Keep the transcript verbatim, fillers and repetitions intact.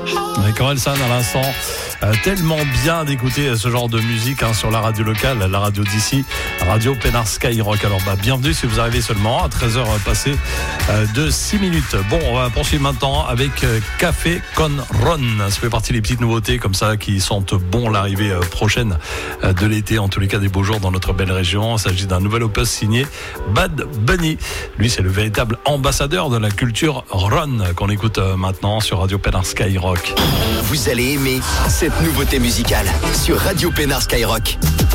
Avec Orelsan à l'instant. Euh, tellement bien d'écouter ce genre de musique hein, sur la radio locale, la radio d'ici, Radio Pénard Skyrock. Alors bah, bienvenue si vous arrivez seulement à treize heures passées euh, de six minutes. Bon, on va poursuivre maintenant avec euh, Café Con Ron. Ça fait partie des petites nouveautés comme ça qui sentent bon l'arrivée euh, prochaine euh, de l'été, en tous les cas des beaux jours dans notre belle région. Il s'agit d'un nouvel opus signé Bad Bunny. Lui, c'est le véritable ambassadeur de la culture Ron qu'on écoute euh, maintenant sur Radio Pénard Skyrock. Vous allez aimer cette nouveauté musicale sur Radio Pénard Skyrock.